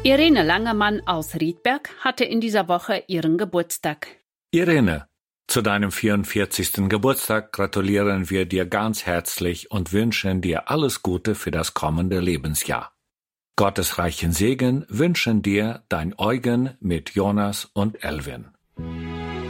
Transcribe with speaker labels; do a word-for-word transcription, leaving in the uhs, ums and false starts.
Speaker 1: Irene Langemann aus Riedberg hatte in dieser Woche ihren Geburtstag.
Speaker 2: Irene, zu deinem vierundvierzigsten Geburtstag gratulieren wir dir ganz herzlich und wünschen dir alles Gute für das kommende Lebensjahr. Gottes reichen Segen wünschen dir dein Eugen mit Jonas und Elvin.